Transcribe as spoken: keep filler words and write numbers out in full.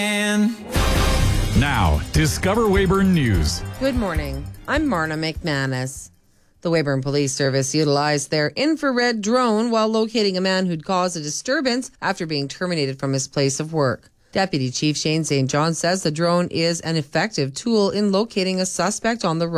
Now, Discover Weyburn News. Good morning. I'm Marna McManus. The Weyburn Police Service utilized their infrared drone while locating a man who'd caused a disturbance after being terminated from his place of work. Deputy Chief Shane Saint John says the drone is an effective tool in locating a suspect on the road.